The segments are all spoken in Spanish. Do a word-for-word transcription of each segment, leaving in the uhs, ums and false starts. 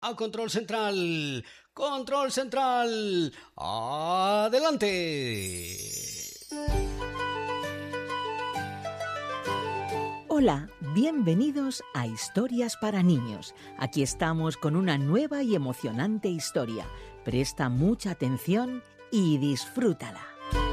a Control Central. Control Central. Adelante. Hola, bienvenidos a Historias para Niños. Aquí estamos con una nueva y emocionante historia. Presta mucha atención y disfrútala.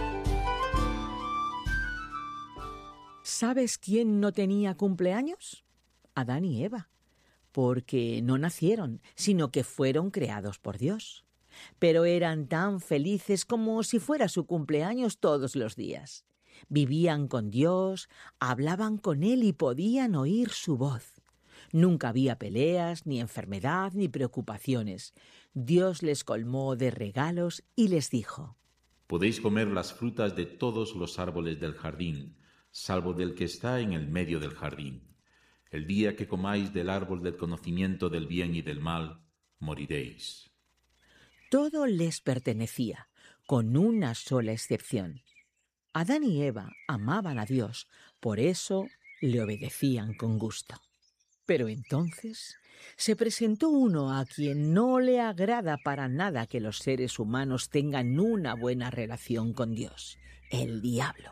¿Sabes quién no tenía cumpleaños? Adán y Eva. Porque no nacieron, sino que fueron creados por Dios. Pero eran tan felices como si fuera su cumpleaños todos los días. Vivían con Dios, hablaban con Él y podían oír su voz. Nunca había peleas, ni enfermedad, ni preocupaciones. Dios les colmó de regalos y les dijo: Podéis comer las frutas de todos los árboles del jardín, salvo del que está en el medio del jardín. El día que comáis del árbol del conocimiento del bien y del mal, moriréis. Todo les pertenecía, con una sola excepción. Adán y Eva amaban a Dios, por eso le obedecían con gusto. Pero entonces se presentó uno a quien no le agrada para nada que los seres humanos tengan una buena relación con Dios: el diablo.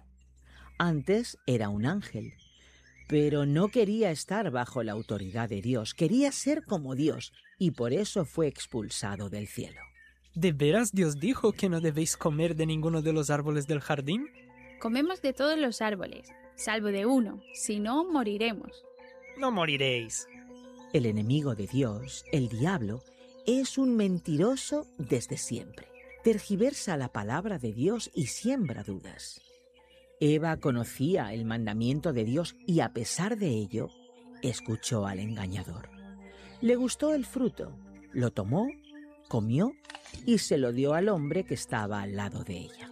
Antes era un ángel, pero no quería estar bajo la autoridad de Dios, quería ser como Dios, y por eso fue expulsado del cielo. ¿De veras Dios dijo que no debéis comer de ninguno de los árboles del jardín? Comemos de todos los árboles, salvo de uno, si no moriremos. No moriréis. El enemigo de Dios, el diablo, es un mentiroso desde siempre. Tergiversa la palabra de Dios y siembra dudas. Eva conocía el mandamiento de Dios y, a pesar de ello, escuchó al engañador. Le gustó el fruto, lo tomó, comió y se lo dio al hombre que estaba al lado de ella.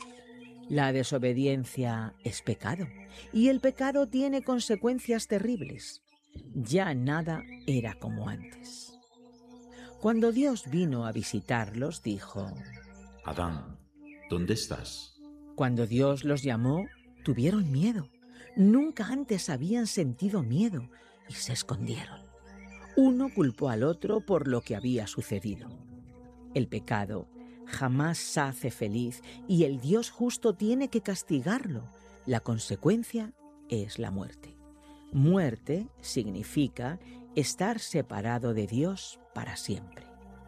La desobediencia es pecado, y el pecado tiene consecuencias terribles. Ya nada era como antes. Cuando Dios vino a visitarlos, dijo: Adán, ¿dónde estás? Cuando Dios los llamó, tuvieron miedo. Nunca antes habían sentido miedo y se escondieron. Uno culpó al otro por lo que había sucedido. El pecado jamás hace feliz y el Dios justo tiene que castigarlo. La consecuencia es la muerte. Muerte significa estar separado de Dios para siempre.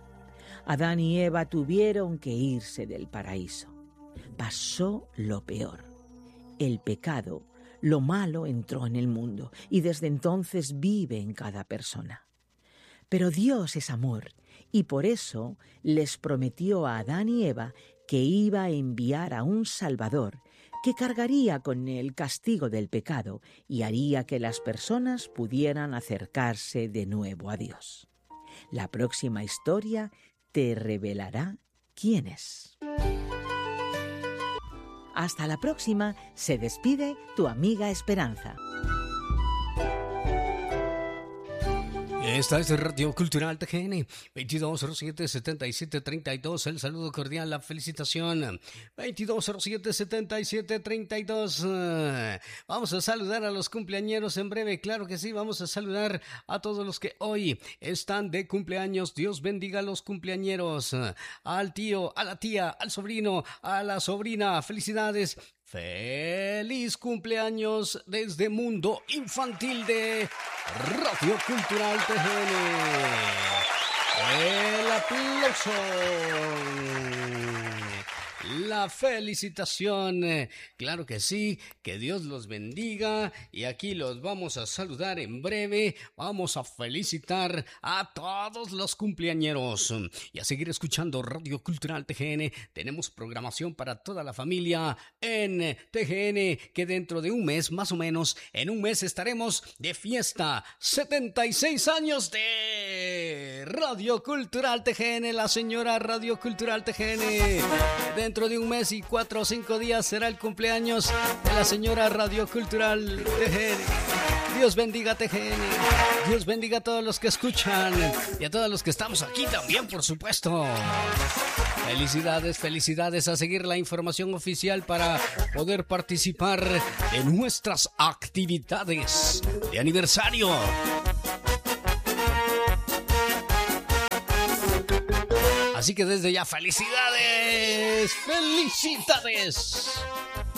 Adán y Eva tuvieron que irse del paraíso. Pasó lo peor. El pecado, lo malo, entró en el mundo y desde entonces vive en cada persona. Pero Dios es amor y por eso les prometió a Adán y Eva que iba a enviar a un Salvador que cargaría con el castigo del pecado y haría que las personas pudieran acercarse de nuevo a Dios. La próxima historia te revelará quién es. Hasta la próxima, se despide tu amiga Esperanza. Esta es Radio Cultural T G N, veintidós cero siete, setenta y siete treinta y dos, el saludo cordial, la felicitación, veintidós cero siete, setenta y siete treinta y dos. Vamos a saludar a los cumpleañeros en breve, claro que sí, vamos a saludar a todos los que hoy están de cumpleaños. Dios bendiga a los cumpleañeros, al tío, a la tía, al sobrino, a la sobrina, felicidades. ¡Feliz cumpleaños desde Mundo Infantil de Radio Cultural T G N! ¡El aplauso! La felicitación, claro que sí, que Dios los bendiga y aquí los vamos a saludar en breve, vamos a felicitar a todos los cumpleañeros y a seguir escuchando Radio Cultural T G N. Tenemos programación para toda la familia en T G N, que dentro de un mes, más o menos, en un mes estaremos de fiesta, setenta y seis años de Radio Cultural T G N, la señora Radio Cultural T G N. Dentro de un mes y cuatro o cinco días será el cumpleaños de la señora Radio Cultural T G N. Dios bendiga T G N, Dios bendiga a todos los que escuchan y a todos los que estamos aquí también, por supuesto. Felicidades, felicidades, a seguir la información oficial para poder participar en nuestras actividades de aniversario. Así que desde ya, felicidades, felicidades.